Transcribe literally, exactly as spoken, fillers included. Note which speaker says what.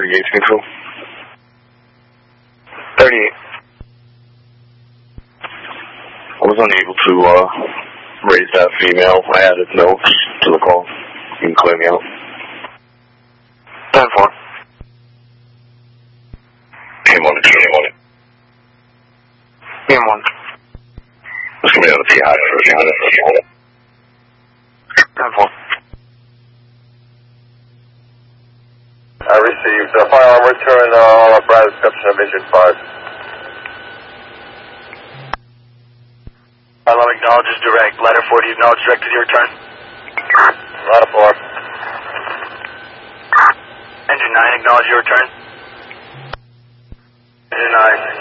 Speaker 1: engage control. thirty-eight. I was unable to uh, raise that female. I added notes to the call. You can clear me out. ten four. Came on it, came on it. Came on. Let's come out of T I for ten four.
Speaker 2: I received a firearm return, uh, Brad reception of Mission five.
Speaker 3: Hello, acknowledges direct. Ladder four, do you acknowledge direct to your return?
Speaker 2: Ladder four.
Speaker 3: Engine nine, acknowledge your return.
Speaker 2: Engine nine.